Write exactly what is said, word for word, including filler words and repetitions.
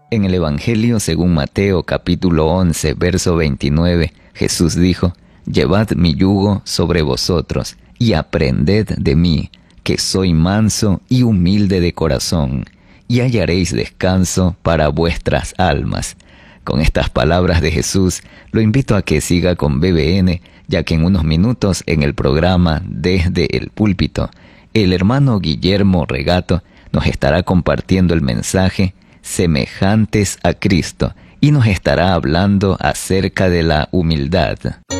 En el Evangelio según Mateo capítulo once, verso veintinueve, Jesús dijo: «Llevad mi yugo sobre vosotros, y aprended de mí, que soy manso y humilde de corazón, y hallaréis descanso para vuestras almas». Con estas palabras de Jesús, lo invito a que siga con B B N, ya que en unos minutos en el programa Desde el Púlpito, el hermano Guillermo Regato nos estará compartiendo el mensaje Semejantes a Cristo y nos estará hablando acerca de la humildad.